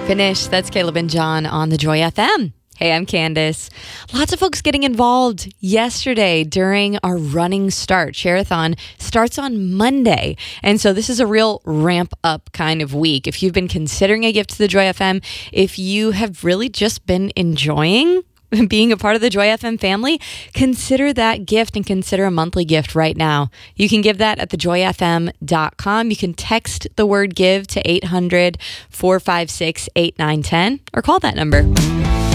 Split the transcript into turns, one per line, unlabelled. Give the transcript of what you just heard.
Finish. That's Caleb and John on the Joy FM. Hey, I'm Candace. Lots of folks getting involved yesterday during our running start. Share-a-thon starts on Monday. And so this is a real ramp up kind of week. If you've been considering a gift to the Joy FM, if you have really just been enjoying being a part of the Joy FM family, consider that gift and consider a monthly gift right now. You can give that at thejoyfm.com. You can text the word give to 800-456-8910 or call that number.